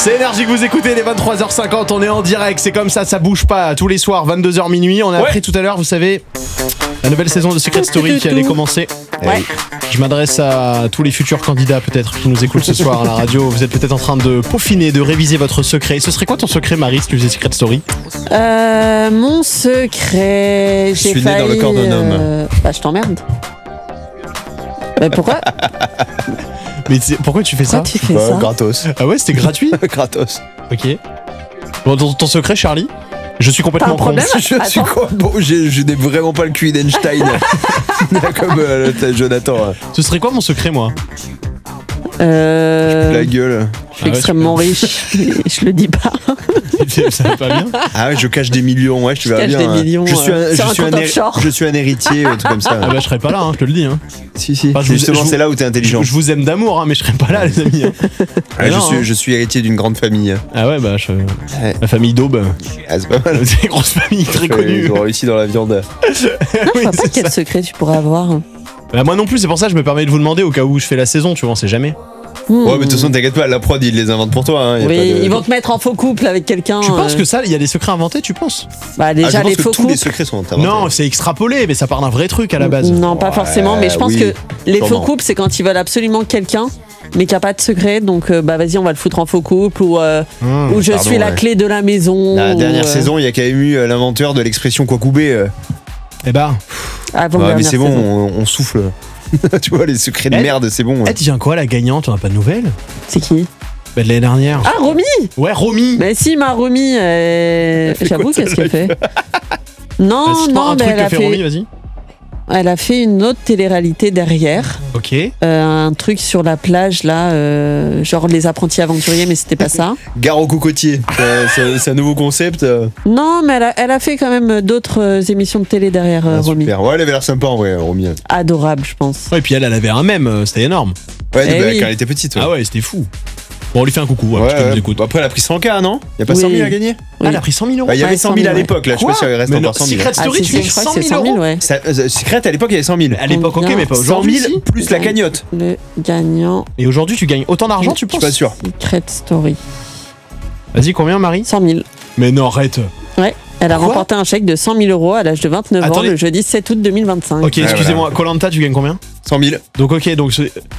C'est Énergie que vous écoutez, les 23h50, on est en direct, c'est comme ça bouge pas, tous les soirs, 22h minuit. On a appris tout à l'heure, vous savez, la nouvelle saison de Secret Story qui allait commencer. Ouais. Je m'adresse à tous les futurs candidats peut-être qui nous écoutent ce soir à la radio. Vous êtes peut-être en train de peaufiner, de réviser votre secret. Ce serait quoi ton secret, Marie, si tu faisais Secret Story? Mon secret, Je suis né dans le corps d'un homme. Bah, je t'emmerde. Mais pourquoi? Mais pourquoi tu fais ça? Pourquoi tu fais ça? Gratos. Ah ouais, c'était gratuit. Gratos. Ok. Bon, ton secret, Charlie? Je suis complètement T'as un problème? Je suis quoi? Bon, je n'ai vraiment pas le QI d'Einstein. Comme Jonathan. Ce serait quoi mon secret, moi? La gueule. Je suis extrêmement riche. Je le dis pas. Ça va pas bien? Ah ouais, je cache des millions. Ouais, je cache des millions. Je sur suis un héritier, tout comme ça. Ah bah je serais pas là, hein, je te le dis. Hein. Si. Enfin, Justement, c'est là où t'es intelligent. Je vous aime d'amour, hein, mais je serais pas là, les amis. Hein. Ouais, non, je suis héritier d'une grande famille. Ah ouais, bah la famille d'Aube. Ah, c'est pas mal. C'est une grosse famille très connue. Ils ont réussi dans la viande. Non, je vois pas quel secret tu pourrais avoir. Bah moi non plus, c'est pour ça que je me permets de vous demander au cas où je fais la saison, tu vois, on sait jamais. Ouais, mais de toute façon, t'inquiète pas, la prod, ils les inventent pour toi. Hein, oui, ils vont te mettre en faux couple avec quelqu'un. Tu penses que ça, il y a des secrets inventés, tu penses? Bah déjà, les faux tous couples. les secrets sont inventés. Non, c'est extrapolé, mais ça part d'un vrai truc à la base. Non, pas forcément, mais je pense que les sûrement. faux couples, c'est quand ils veulent absolument quelqu'un, mais qu'il n'y a pas de secret. Donc, bah vas-y, on va le foutre en faux couple ou je suis la clé de la maison. La dernière saison, il y a quand même eu l'inventeur de l'expression Kwakubé. Eh bah. Mais c'est bon, on souffle. Tu vois, les secrets de merde, c'est bon. Eh, tiens quoi, la gagnante, on a pas de nouvelles? C'est qui? Bah de l'année dernière. Ah, Romy! Ouais, Romy! Mais si, ma Romy, j'avoue, qu'est-ce qu'elle fait? Non, Cite-moi non, un mais truc que fait Romy, vas-y. elle a fait une autre télé-réalité derrière. Ok. Un truc sur la plage, là, genre les apprentis aventuriers, mais c'était pas ça. Gare au cocotier, c'est un nouveau concept. Non, mais elle a fait quand même d'autres émissions de télé derrière, Romy. Super. Ouais, elle avait l'air sympa en vrai, Romy. Adorable, je pense. Ouais, et puis elle avait un mème, c'était énorme. Ouais, oui. quand elle était petite. Ouais. Ah ouais, c'était fou. Bon, on lui fait un coucou, parce qu'elle nous écoute. Après, elle a pris 100K, non? Il y a pas Oui. 100 000 à gagner? Oui. Elle a pris 100 000 euros. Bah, il y avait 100 000 à l'époque, là. Je sais pas Quoi? si il reste Mais encore non, 100 000. Secret Story, tu gagnes je crois que 100 c'est 000 euros. ouais. Secret, à l'époque, il y avait 100 000. À l'époque, ok, mais pas 100 aujourd'hui. 000 si. plus la cagnotte. Le gagnant Et aujourd'hui, tu gagnes autant d'argent, tu Je suis penses? pas sûr. Secret Story. Vas-y, combien, Marie? 100 000. Mais non, arrête. Ouais. Elle a Quoi remporté un chèque de 100 000 euros à l'âge de 29 ans Attendez. le jeudi 7 août 2025. Ok, excusez-moi, Koh-Lanta, tu gagnes combien? 100 000. Donc, ok, donc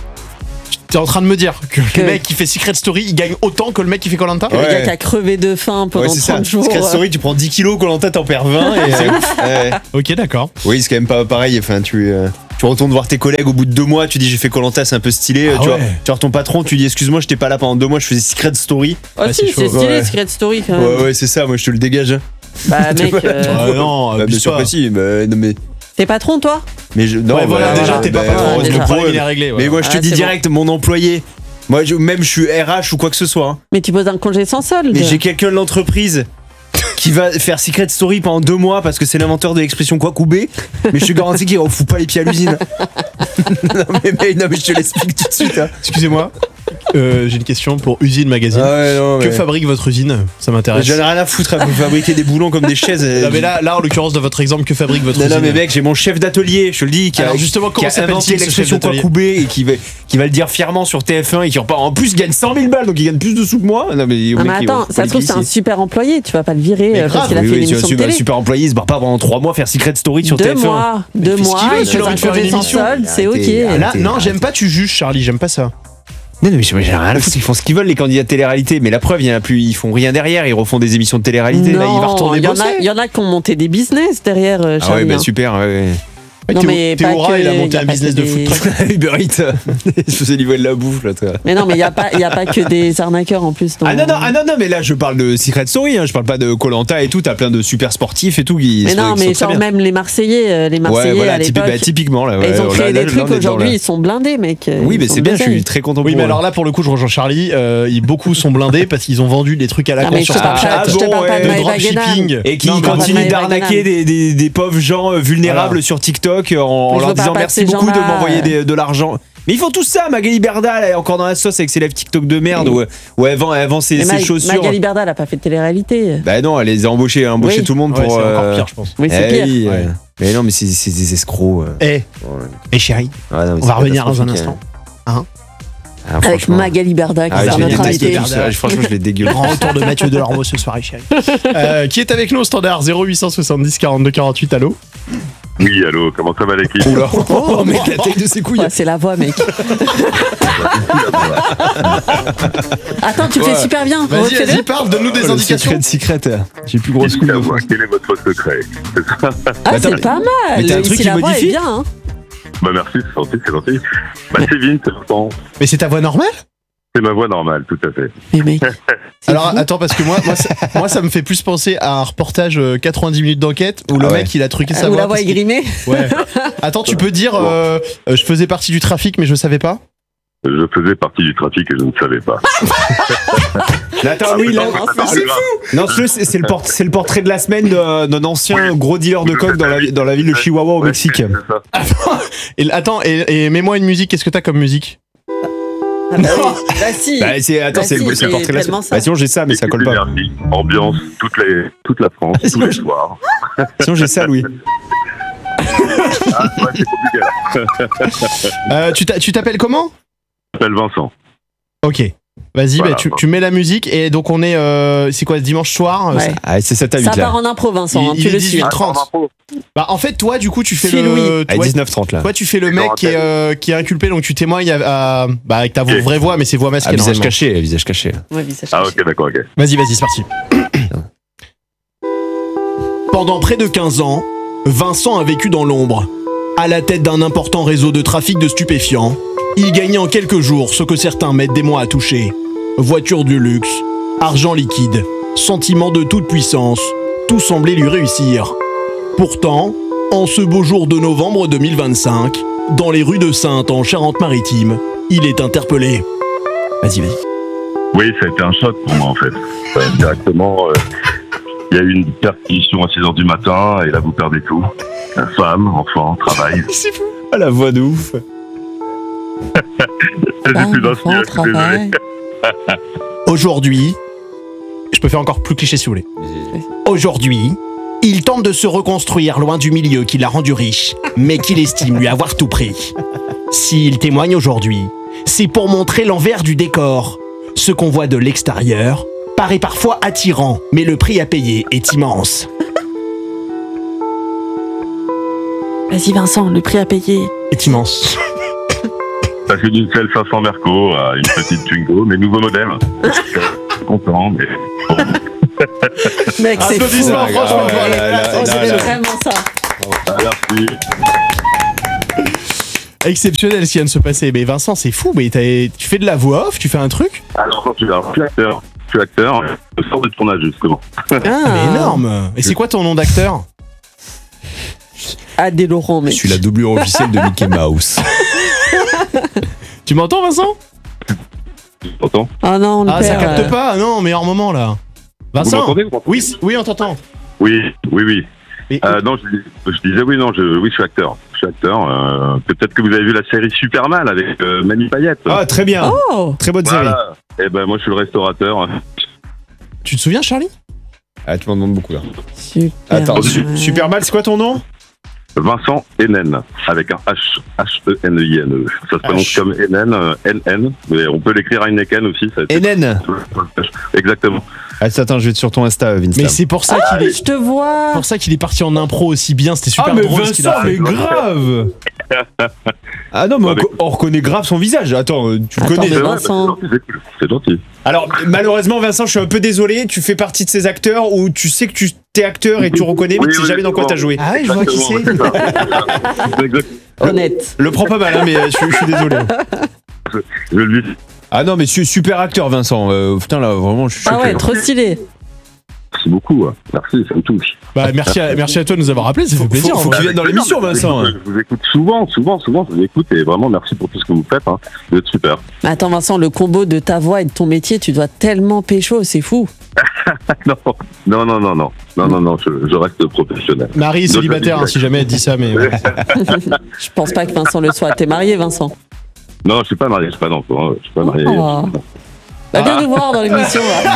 t'es en train de me dire que le mec qui fait Secret Story, il gagne autant que le mec qui fait Koh-Lanta? Le Ouais. gars qui a crevé de faim pendant Ouais, c'est 30 ça. jours. Secret Story, tu prends 10 kilos, Koh-Lanta, t'en perds 20. Et c'est ouf. Ok, d'accord. Oui, c'est quand même pas pareil. Enfin, tu retournes voir tes collègues au bout de 2 mois, tu dis j'ai fait Koh-Lanta, c'est un peu stylé. Ah tu ouais. vois ton patron, tu dis excuse-moi, j'étais pas là pendant 2 mois, je faisais Secret Story. Oh Ouais, si, c'est c'est chaud. stylé, Ouais. Secret Story quand même. Ouais, c'est ça, moi je te le dégage. Bah mec, Ah non, Bah, bien abuse sûr pas. que si, non mais. t'es patron toi? Non, Ouais, voilà, déjà, t'es pas patron, déjà. le problème, il est Mais réglé. moi je te Ah, dis c'est direct, mon employé. Moi, même je suis RH ou quoi que ce soit. Hein. Mais tu poses un congé sans solde. Mais j'ai quelqu'un de l'entreprise qui va faire Secret Story pendant 2 mois parce que c'est l'inventeur de l'expression Kwakubé. Mais je te garantis qu'il refout pas les pieds à l'usine. non, mais je te l'explique tout de suite. Hein. Excusez-moi, j'ai une question pour Usine Magazine. Ah ouais, non, Que fabrique votre usine? Ça m'intéresse. J'en ai rien à foutre à vous fabriquer des boulons comme des chaises. Non, mais là, en l'occurrence, dans votre exemple, que fabrique votre Non, usine? non, mais mec, j'ai mon chef d'atelier, je te le dis, qui Alors, a, justement, qui comment a s'appelle-t-il, inventé ce chef l'expression d'atelier? Kwakubé et qui va le dire fièrement sur TF1 et qui en plus gagne 100 000 balles, donc il gagne plus de sous que moi. Non, mais, Ah, mais attends, ça se trouve c'est un super employé, tu vas pas le virer Mais parce qu'il a oui, fait une oui, émission de télé. super employé, il se barre pas pendant 3 mois faire Secret Story sur 2 TF1. mois, 2 fait ce mois, qu'il veut, il s'il a pose envie un de faire congé une sans émission. solde, c'est ok. Arrêtez, Là, arrêtez, non, arrêtez. j'aime pas, tu juges, Charlie, j'aime pas ça. Non, mais j'ai rien à foutre, ils font ce qu'ils veulent les candidats de télé-réalité, mais la preuve, ils font rien derrière, ils refont des émissions de télé-réalité, là il va retourner bosser. Il y en a qui ont monté des business derrière Ah ouais, Charlie, bah hein. super, ouais. Non, mais pas Théora, que- il a monté y a un pas business que de food des- truck. Uber Eats, je faisais livrer de la bouffe là. Toi. Mais non, mais il y a pas que des arnaqueurs en plus. Ah non, mais là je parle de Secret Story, hein, je parle pas de Koh-Lanta et tout, t'as plein de super sportifs et tout qui Mais non, qui mais sont très genre bien. même les Marseillais Ouais, voilà, à l'époque. typiquement là. Ils ont ouais, créé là, des trucs on est dedans, aujourd'hui, là. ils sont blindés, mec. Oui, mais Ils sont c'est bien, je blindés. suis très content Oui, pour mais eux. alors là, pour le coup, je rejoins Charlie. Beaucoup sont blindés parce qu'ils ont vendu des trucs à la Ah, con mais sur je te parle Snapchat. pas- je te parle pas de de Maëva Guénam. dropshipping. Et qui Non, mais continuent Maëva d'arnaquer des pauvres gens vulnérables Voilà. sur TikTok en Mais je leur veux pas disant pas de merci ces beaucoup de gens-là. m'envoyer de l'argent. Mais ils font tout ça, Magali Berda, elle est encore dans la sauce avec ses lèvres TikTok de merde où elle vend ses Mais chaussures. Magali Berda, elle a pas fait de télé-réalité. Bah non, elle les a embauchés, Oui. tout le monde Ouais, pour. c'est encore pire, je pense. Oui, c'est pire. oui, Ouais. Mais non, mais c'est des escrocs. Eh, chérie, Ah, non, mais on c'est va revenir dans un catastrophique, instant. Hein? Avec Magali Berda qui sera notre invité. Franchement, je l'ai dégueulé. Grand retour de Mathieu Delormeau ce soir, chérie. Qui est avec nous au standard 0870 42 48, allô? Oui, allô, comment ça va l'équipe? Oula. Oh, mec, la taille de ses couilles. Ouais, c'est la voix, mec. Attends, tu fais super bien. Vas-y, parle, donne-nous des indications. Secret. J'ai plus grosse couille. Quel est votre secret? C'est ça? Ah, c'est pas mal. Mais t'as un truc Ici, qui la voix est modifie bien. Hein. Bah merci, c'est gentil. Bah c'est Vince, c'est Vincent. Mais c'est ta voix normale? C'est ma voix normale, tout à fait. Mais mec. Alors attends, parce que moi ça me fait plus penser à un reportage 90 minutes d'enquête où le mec il a truqué sa Où voix. la voix est grimée. Ouais. Attends, tu peux dire je faisais partie du trafic mais je savais pas? Je faisais partie du trafic et je ne savais pas. Attends, oui, là, c'est fou. non, c'est le portrait de la semaine d'un ancien gros dealer de coke dans la ville de Chihuahua au Mexique. Et mets-moi une musique, qu'est-ce que t'as comme musique? Ah bah oui. Bah si. C'est le portrait de la semaine. Bah sinon j'ai ça, mais ça colle pas. Énergie, ambiance, toute la France, tous les soirs. Sinon j'ai ça, Louis. Ah, ouais, c'est compliqué là. Tu t'appelles comment? Je m'appelle Vincent. Ok. Vas-y, Voilà, tu mets la musique et donc on est c'est quoi, dimanche soir? Ouais. Ah, c'est 7 à 8 Ça là. part en impro, Vincent. Il Tu est le suis. 18h30. Bah en fait toi du coup tu fais Si, le À 19h30 là. toi tu fais le mec qui est inculpé, donc tu témoignes avec ta vraie voix mais c'est voix masquée. Visage caché. Ouais, visage Ah caché. ok, d'accord, ok. Vas-y, c'est parti. Pendant près de 15 ans, Vincent a vécu dans l'ombre. À la tête d'un important réseau de trafic de stupéfiants, il gagnait en quelques jours ce que certains mettent des mois à toucher. Voiture de luxe, argent liquide, sentiment de toute puissance, tout semblait lui réussir. Pourtant, en ce beau jour de novembre 2025, dans les rues de Saintes en Charente-Maritime, il est interpellé. Vas-y. Oui, ça a été un choc pour moi en fait. Directement, il y a eu une perquisition à 6h du matin et là vous perdez tout. Femme, enfant, travail. C'est fou. Ah la voix de ouf. J'ai plus d'inspiration, je suis désolé. Aujourd'hui, je peux faire encore plus cliché si vous voulez. Aujourd'hui, il tente de se reconstruire loin du milieu qui l'a rendu riche, mais qu'il estime lui avoir tout pris. S'il témoigne aujourd'hui, c'est pour montrer l'envers du décor. Ce qu'on voit de l'extérieur paraît parfois attirant, mais le prix à payer est immense. Vas-y, Vincent, le prix à payer. Est immense. Ça fait d'une selle 500 Merco à une petite Twingo, mais nouveau modèle. Content, mais bon. Mec, c'est fou. Applaudissements, franchement, pour On dirait vraiment ça. Ah, merci. Exceptionnel ce qui vient de se passer. Mais Vincent, c'est fou. Mais tu fais de la voix off, tu fais un truc? Alors, je suis acteur. Je sors de tournage, justement. Mais énorme. Et c'est quoi ton nom d'acteur? Adé Laurent, mec. Je suis la doublure officielle de Mickey Mouse. Tu m'entends, Vincent? T'entends? Ah non, on le Ah, ça perd. capte pas. Non, meilleur moment là. Vous Vincent? m'entendez? Oui, on t'entend. Oui. Et- Non, je disais oui, non, je suis acteur. Peut-être que vous avez vu la série Superman avec Mani Payette. Ah très bien. Oh, Très bonne série. Voilà. Et ben moi je suis le restaurateur. Tu te souviens, Charlie? Ah tu m'en demandes beaucoup là. super. Attends, Ouais. super mal, c'est quoi ton nom? Vincent Hénen avec un H, H-E-N-I-N-E. Ça se prononce comme Hénen, N-N, mais on peut l'écrire à Heineken aussi. Hénen. Exactement. Attends, je vais être sur ton Insta, Vince. Mais c'est pour ça qu'il est. Je te vois. Pour ça qu'il est parti en impro aussi bien, c'était super drôle ce qu'il a fait. grave. Ah non, mais on reconnaît grave son visage. Attends, tu le Attends, connais. mais Ouais, Vincent. c'est cool, c'est gentil. Alors, malheureusement, Vincent, je suis un peu désolé. Tu fais partie de ces acteurs où tu sais que tu t'es acteur et tu reconnais, mais tu sais jamais dans quoi t'as joué. Ah ouais, je vois qui c'est. Honnête. Le prends pas mal, hein, mais je suis désolé. Je le dis. Ah non, mais super acteur, Vincent. Putain, là, vraiment, je suis Ah choqué. ouais, trop stylé. Merci beaucoup. Merci, ça me touche. Bah, merci à toi de nous avoir appelé, ça fait plaisir. Faut en vrai. qu'il vienne dans l'émission, Vincent. Je vous écoute souvent, je vous écoute et vraiment merci pour tout ce que vous faites. Hein. Vous êtes super. Mais attends, Vincent, le combo de ta voix et de ton métier, tu dois tellement pécho, c'est fou. Non, je reste professionnel. Marie est célibataire, hein, si jamais elle dit ça, mais. ouais. Je pense pas que Vincent le soit. T'es marié, Vincent? Non, je suis pas marié, je suis pas marié. Oh. Bah, viens nous voir dans l'émission. Là.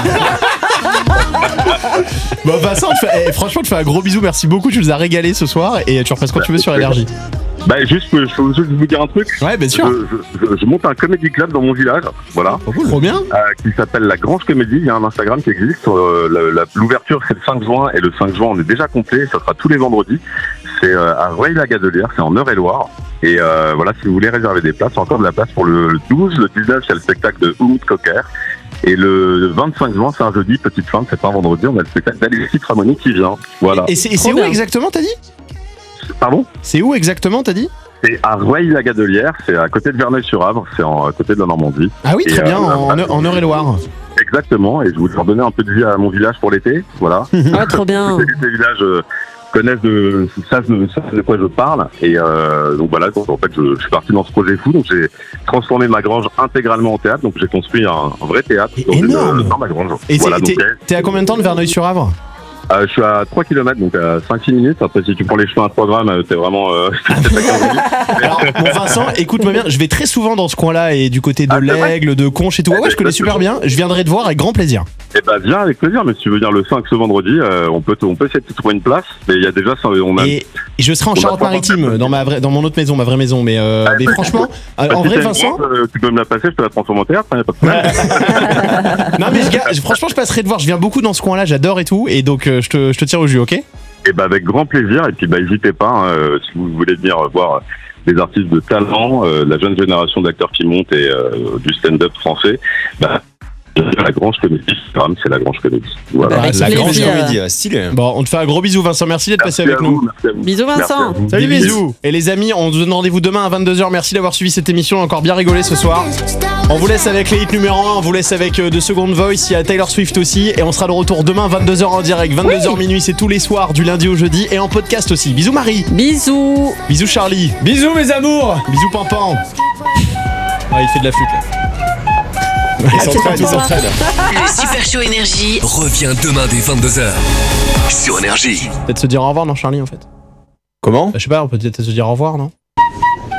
Bon, Vincent, franchement, tu fais un gros bisou, merci beaucoup, tu nous as régalé ce soir et tu repasses quand tu veux sur Énergie. Bah juste, je peux vous dire un truc. Ouais, bien sûr. Je monte un comédie club dans mon village, voilà. Oh, cool. Trop bien. Qui s'appelle La Grange Comédie. Il y a un Instagram qui existe. L'ouverture c'est le 5 juin et le 5 juin on est déjà complet. Ça sera tous les vendredis. C'est à Rueil-la-Gadelière, c'est en Eure-et-Loire. Et voilà, si vous voulez réserver des places, encore de la place pour le 12, le 19, il y a le spectacle de Oumoud Cocker. Et le 25 juin, c'est un jeudi, petite fin, c'est pas un vendredi, on a le spectacle d'Alexis Tramoni qui vient. Voilà. Et c'est où exactement, t'as dit? Pardon? C'est où exactement, t'as dit? C'est à Rueil-la-Gadelière, c'est à côté de Verneuil-sur-Avre, c'est à côté de la Normandie. Ah oui, très bien, en Eure-et-Loire. Exactement, et je voulais redonner un peu de vie à mon village pour l'été, voilà. Ah, trop bien. Les villages connaissent savent de quoi je parle, et donc voilà, donc en fait je suis parti dans ce projet fou, donc j'ai transformé ma grange intégralement en théâtre, donc j'ai construit un vrai théâtre dans ma grange. Et voilà, t'es à combien de temps de Verneuil-sur-Avre? Je suis à 3 km, donc à 5-6 minutes. Après, si tu prends les chemins à 3 grammes, t'es vraiment... Alors, bon Vincent, écoute-moi bien, je vais très souvent dans ce coin-là et du côté de l'Aigle, de Conches et tout. Ouais, je connais super bien. Je viendrai te voir avec grand plaisir. Eh ben, viens avec plaisir, mais si tu veux venir le 5 ce vendredi, on peut essayer de trouver une place. Mais il y a déjà... Et je serai en Charente-Maritime, dans mon autre maison, ma vraie maison. Mais franchement, en vrai, Vincent... tu peux me la passer, je te la transforme en théâtre, hein, y a pas de problème. Non, mais franchement, je passerai te voir. Je viens beaucoup dans ce coin-là, j'adore et tout. Et donc, je te tire au jus, ok? Et bah avec grand plaisir, et puis n'hésitez pas, si vous voulez venir voir des artistes de talent, la jeune génération d'acteurs qui montent et du stand-up français, la Grange Comédie, c'est la Grange Comédie. Voilà. La Grange Comédie, stylé. Bon, on te fait un gros bisou Vincent, merci d'être passé avec nous. Bisous Vincent. Salut, bisous. Et les amis, on se donne rendez-vous demain à 22h, merci d'avoir suivi cette émission, on a encore bien rigolé ce soir. On vous laisse avec les hits numéro 1, on vous laisse avec The Second Voice, il y a Taylor Swift aussi, et on sera de retour demain 22h en direct, 22h minuit, c'est tous les soirs du lundi au jeudi, et en podcast aussi. Bisous Marie. Bisous. Bisous Charlie. Bisous mes amours. Bisous Pampan. Ah, il fait de la flûte là. Il s'entraîne. Le Super Show Énergie revient demain dès 22h sur Énergie. Peut-être se dire au revoir, non Charlie en fait? Comment? Je sais pas, on peut peut-être se dire au revoir, non?